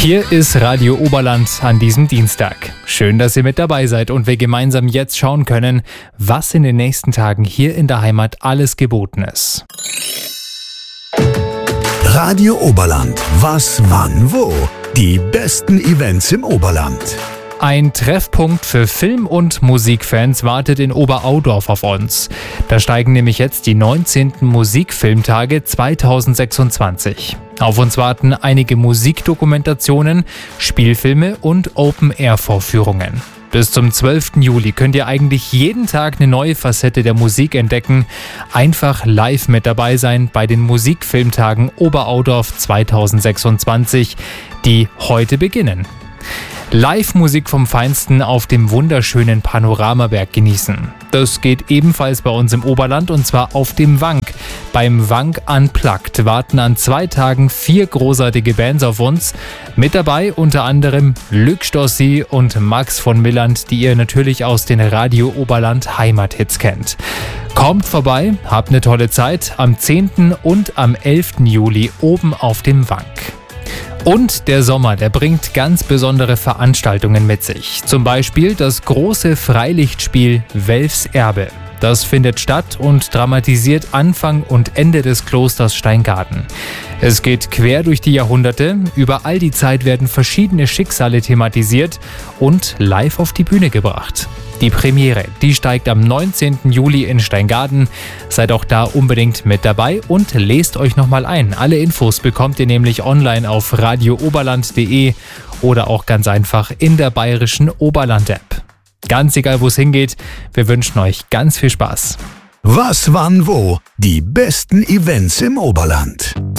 Hier ist Radio Oberland an diesem Dienstag. Schön, dass ihr mit dabei seid und wir gemeinsam jetzt schauen können, was in den nächsten Tagen hier in der Heimat alles geboten ist. Radio Oberland. Was, wann, wo? Die besten Events im Oberland. Ein Treffpunkt für Film- und Musikfans wartet in Oberaudorf auf uns. Da steigen nämlich jetzt die 19. Musikfilmtage 2026. Auf uns warten einige Musikdokumentationen, Spielfilme und Open-Air-Vorführungen. Bis zum 12. Juli könnt ihr eigentlich jeden Tag eine neue Facette der Musik entdecken. Einfach live mit dabei sein bei den Musikfilmtagen Oberaudorf 2026, die heute beginnen. Live-Musik vom Feinsten auf dem wunderschönen Panoramaberg genießen. Das geht ebenfalls bei uns im Oberland und zwar auf dem Wank. Beim Wank Unplugged warten an 2 Tagen 4 großartige Bands auf uns. Mit dabei unter anderem Luc Stossi und Max von Milland, die ihr natürlich aus den Radio Oberland Heimathits kennt. Kommt vorbei, habt eine tolle Zeit am 10. und am 11. Juli oben auf dem Wank. Und der Sommer, der bringt ganz besondere Veranstaltungen mit sich. Zum Beispiel das große Freilichtspiel Welfs Erbe. Das findet statt und dramatisiert Anfang und Ende des Klosters Steingarten. Es geht quer durch die Jahrhunderte, über all die Zeit werden verschiedene Schicksale thematisiert und live auf die Bühne gebracht. Die Premiere, die steigt am 19. Juli in Steingarten. Seid auch da unbedingt mit dabei und lest euch nochmal ein. Alle Infos bekommt ihr nämlich online auf radiooberland.de oder auch ganz einfach in der bayerischen Oberland-App. Ganz egal, wo es hingeht, wir wünschen euch ganz viel Spaß. Was, wann, wo? Die besten Events im Oberland.